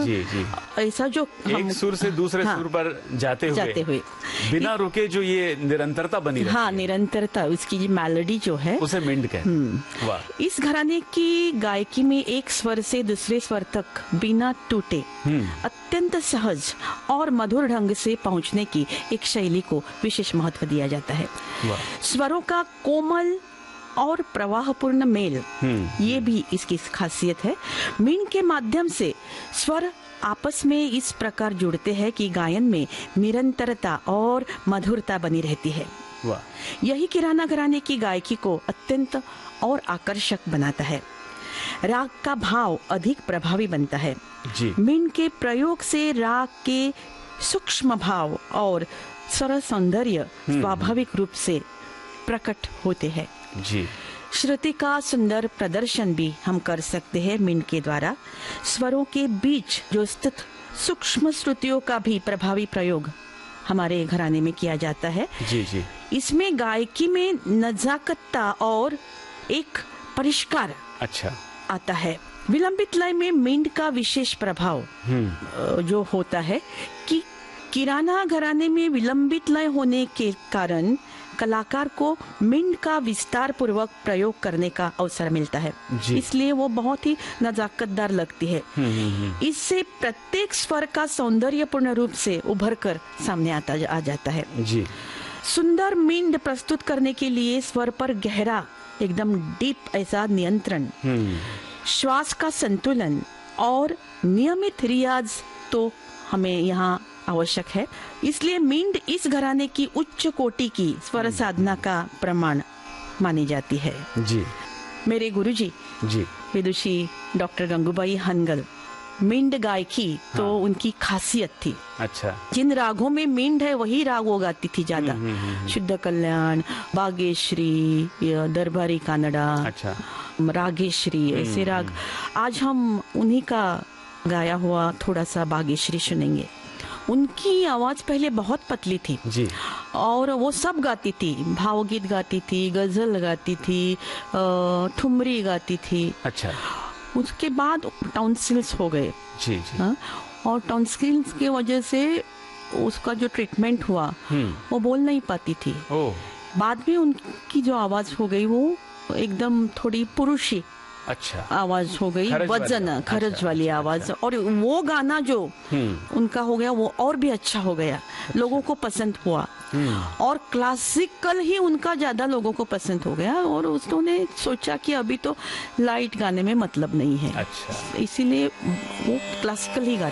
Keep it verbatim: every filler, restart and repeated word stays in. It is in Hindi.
जी, जी। ऐसा जो एक सुर से दूसरे हाँ, सुर पर जाते हुए जाते हुए बिना रुके जो ये निरंतरता बनी रहती हाँ है, निरंतरता, उसकी जो मेलोडी जो है उसे मिंड कहते हैं। वाह। इस घराने की गायकी में एक स्वर से दूसरे स्वर तक बिना टूटे अत्यंत सहज और मधुर ढंग से पहुंचने की एक शैली को विशेष महत्व दिया जाता है। स्वरों का कोमल और प्रवाहपूर्ण मेल, ये भी इसकी खासियत है। मीन के माध्यम से स्वर आपस में इस प्रकार जुड़ते हैं कि गायन में निरंतरता और मधुरता बनी रहती है। वाह। यही किराना घराने की गायकी को अत्यंत और आकर्षक बनाता है। राग का भाव अधिक प्रभावी बनता है। जी। मीन के प्रयोग से राग के सूक्ष्म भाव और स्वर सौंदर्य स्वाभाविक रूप से प्रकट होते हैं। जी। श्रुति का सुंदर प्रदर्शन भी हम कर सकते हैं मीन के द्वारा। स्वरों के बीच जो स्थित सूक्ष्म श्रुतियों का भी प्रभावी प्रयोग हमारे घराने में किया जाता है। जी जी। इसमें गायकी में नजाकतता और एक परिष्कार अच्छा आता है। विलंबित लय में मींड का विशेष प्रभाव जो होता है कि किराना घराने में विलंबित लय होने के कारण कलाकार को मींड का विस्तार पूर्वक प्रयोग करने का अवसर मिलता है, इसलिए वो बहुत ही नजाकतदार लगती है। इससे प्रत्येक स्वर का सौंदर्यपूर्ण रूप से उभर कर सामने आता आ जाता है। जी। सुंदर मींड प्रस्तुत करने के लिए स्वर पर गहरा एकदम डीप ऐसा नियंत्रण, श्वास का संतुलन और नियमित रियाज तो हमें यहाँ आवश्यक है। इसलिए मींड इस घराने की उच्च कोटि की स्वर साधना का प्रमाण मानी जाती है। जी। मेरे गुरुजी जी विदुषी डॉक्टर गंगूबाई हनगल, मींड गायकी तो हाँ। उनकी खासियत थी। अच्छा। जिन रागों में मींड है वही राग वो गाती थी ज्यादा। शुद्ध कल्याण, बागेश्वरी, दरबारी कानड़ा, अच्छा। रागेश्वरी, ऐसे राग। आज हम उन्हीं का गाया हुआ थोड़ा सा बागेश्वरी सुनेंगे। उनकी आवाज पहले बहुत पतली थी जी। और वो सब गाती थी, भावगीत गाती थी, गजल गाती थी, ठुमरी गाती थी। अच्छा। उसके बाद टॉन्सिल्स हो गए जी जी। हाँ? और टॉन्सिल्स की वजह से उसका जो ट्रीटमेंट हुआ वो बोल नहीं पाती थी। ओ। बाद में उनकी जो आवाज हो गई वो एकदम थोड़ी पुरुषी अच्छा आवाज हो गई, वजन खरज अच्छा, वाली अच्छा, आवाज अच्छा। और वो गाना जो उनका हो गया वो और भी अच्छा हो गया। अच्छा। लोगों को पसंद हुआ और क्लासिकल ही उनका ज्यादा लोगों को पसंद हो गया। और उन्होंने सोचा कि अभी तो लाइट गाने में मतलब नहीं है। अच्छा। इसीलिए वो क्लासिकल ही गाते